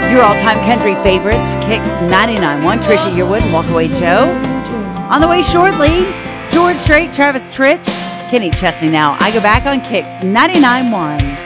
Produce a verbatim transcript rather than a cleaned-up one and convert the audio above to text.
Your all-time country favorites, Kicks ninety-nine point one, Trisha Yearwood and Walkaway Joe. On the way shortly, George Strait, Travis Tritt, Kenny Chesney now. I Go Back on Kicks ninety-nine point one.